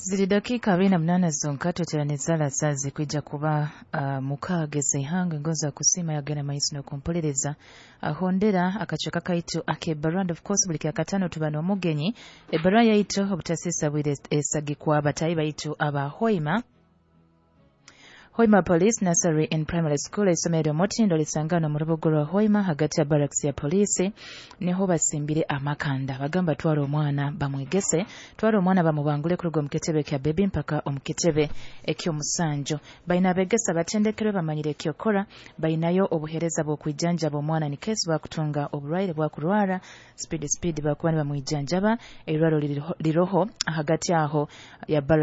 Ziri dakika 48 zonka toteraniza lazazi kwijja kuba mukaaga ez'eihanga ngoza kusima yagenda maiso n'okumpolereza ahondera akacweka kaitu ak'ebbarwa of course buli kakatano tuba n'omugenyi ebbarwa yaitu obutasiisa bwire esagikwa abatayi baitu aba Hoima Police Nursery and Primary School essomero Motindo lisangano mu rubuga lwa Hoima hagati ya barracks ya police niho basimbire amakanda bagamba twala omwana bamwegese twala omwana bamubangule ku rugo muketebe kya baby mpaka omuketebe ekyomusanjo baina begesa batendekerwe bamanyire kyokora bainayo obuhereza bw'okwijjanjaba omwana ni case bakutunga obulwaire bwa kulwara speed bakuba bamwijjanjaba erwalo liroho hagati aho ya